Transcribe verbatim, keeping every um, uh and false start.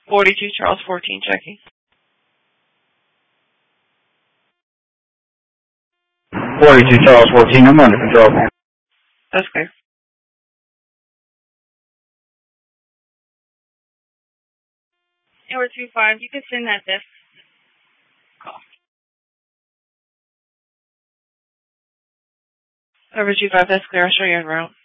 forty-two Charles fourteen checking. forty-two Charles fourteen, I'm under control. That's clear. Number two five, you can send that desk. Number two five, that's clear. I'll show you en route.